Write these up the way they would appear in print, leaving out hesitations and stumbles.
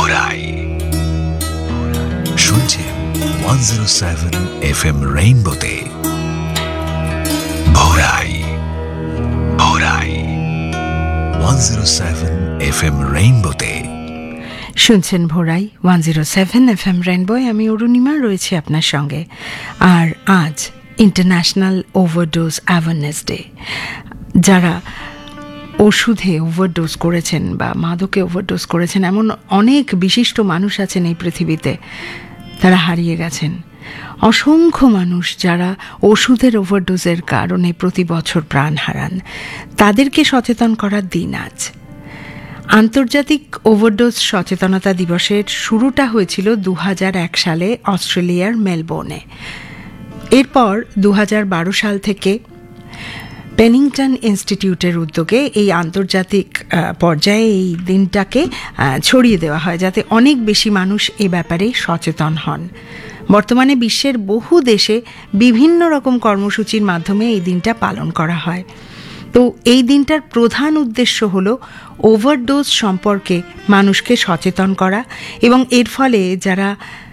ভোরাই শুনছেন 107 FM রেইনবোতে। ভোরাই 107 FM রেইনবোতে শুনছেন ভোরাই 107 FM rainbow. আমি অরুণিমা রয়েছি আপনার সঙ্গে। আর আজ ইন্টারন্যাশনাল ওভারডোজ অ্যাওয়ারনেস ডে। যারা ওষুধে ওভারডোজ করেছেন বা মাদকে ওভারডোজ করেছেন এমন অনেক বিশিষ্ট মানুষ আছেন এই পৃথিবীতে, তারা হারিয়ে গেছেন। অসংখ্য মানুষ যারা ওষুধের ওভারডোজের কারণে প্রতি বছর প্রাণ হারান, তাদেরকে সচেতন করার দিন আজ। আন্তর্জাতিক ওভারডোজ সচেতনতা দিবসের শুরুটা হয়েছিল 2001 সালে অস্ট্রেলিয়ার মেলবোর্নে। এরপর 2012 সাল থেকে পেনিংটন ইনস্টিটিউটের উদ্যোগে এই আন্তর্জাতিক পর্যায়ে এই দিনটাকে ছড়িয়ে দেওয়া হয়, যাতে অনেক বেশি মানুষ এ ব্যাপারে সচেতন হন। বর্তমানে বিশ্বের বহু দেশে বিভিন্ন রকম কর্মসূচির মাধ্যমে এই দিনটা পালন করা হয়। তো এই দিনটার প্রধান উদ্দেশ্য হলো ওভারডোজ সম্পর্কে মানুষকে সচেতন করা এবং এর ফলে যারা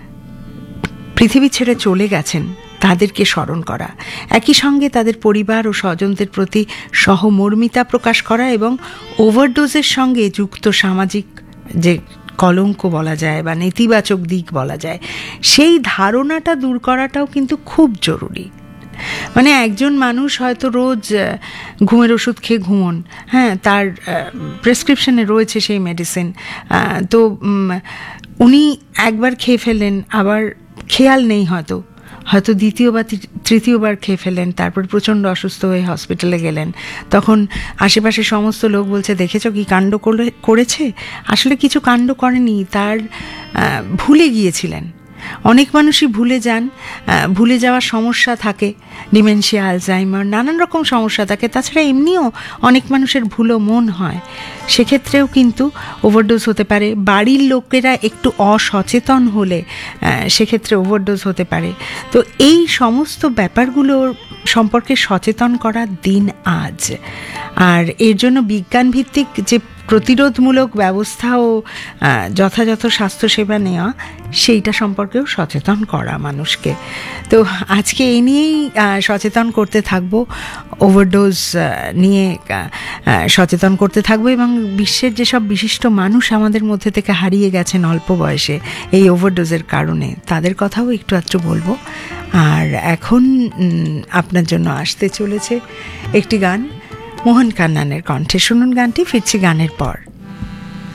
পৃথিবী ছেড়ে চলে গেছেন তাদেরকে স্মরণ করা, একই সঙ্গে তাদের পরিবার ও স্বজনদের প্রতি সহমর্মিতা প্রকাশ করা এবং ওভারডোজের সঙ্গে যুক্ত সামাজিক যে কলঙ্ক বলা যায় বা নেতিবাচক দিক বলা যায়, সেই ধারণাটা দূর করাটাও কিন্তু খুব জরুরি। মানে একজন মানুষ হয়তো রোজ ঘুমের ওষুধ খেয়ে ঘুমন, হ্যাঁ, তার প্রেসক্রিপশনে রয়েছে সেই মেডিসিন, তো উনি একবার খেয়ে ফেললেন, আবার খেয়াল নেই, হয়তো দ্বিতীয় বা তৃতীয়বার খেয়ে ফেলেন, তারপর প্রচণ্ড অসুস্থ হয়ে হসপিটালে গেলেন। তখন আশেপাশে সমস্ত লোক বলছে, দেখেছো কি কাণ্ড করেছে। আসলে কিছু কাণ্ড করেনি, তার ভুলে গিয়েছিলেন। অনেক মানুষই ভুলে যান, ভুলে যাওয়ার সমস্যা থাকে, ডিমেনশিয়া, আলজাইমার, নানান রকম সমস্যা থাকে। তাছাড়া এমনিও অনেক মানুষের ভুলো মন হয়, সেক্ষেত্রেও কিন্তু ওভারডোজ হতে পারে। বাড়ির লোকেরা একটু অসচেতন হলে সেক্ষেত্রে ওভারডোজ হতে পারে। তো এই সমস্ত ব্যাপারগুলোর সম্পর্কে সচেতন করার দিন আজ। আর এর জন্য বিজ্ঞানভিত্তিক যে প্রতিরোধমূলক ব্যবস্থা ও যথাযথ স্বাস্থ্যসেবা নেওয়া, সেইটা সম্পর্কেও সচেতন করা মানুষকে। তো আজকে এই নিয়েই সচেতন করতে থাকবো, ওভারডোজ নিয়ে সচেতন করতে থাকবো এবং বিশ্বের যেসব বিশিষ্ট মানুষ আমাদের মধ্যে থেকে হারিয়ে গেছেন অল্প বয়সে এই ওভারডোজের কারণে, তাদের কথাও একটু আধটু বলবো। আর এখন আপনার জন্য আসতে চলেছে একটি গান মোহন কান্নানের কণ্ঠে। শুনুন গানটি, ফিরছি গানের পর।